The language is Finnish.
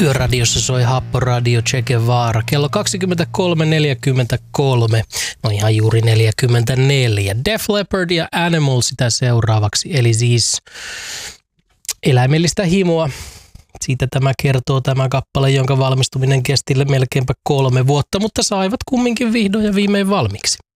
Yöradiossa soi Happo Radio Che Guevara. Kello 23.43. No ihan juuri 44. Def Leppard ja Animal sitä seuraavaksi. Eli siis eläimellistä himoa. Siitä tämä kertoo tämä kappale, jonka valmistuminen kesti melkeinpä 3 vuotta, mutta saivat kumminkin vihdoin ja viimein valmiiksi.